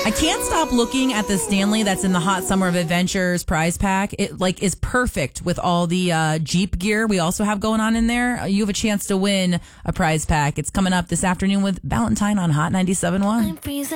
I can't stop looking at the Stanley that's in the Hot Summer of Adventures prize pack. It is perfect with all the Jeep gear we also have going on in there. You have a chance to win a prize pack. It's coming up this afternoon with Valentine on Hot 97.1.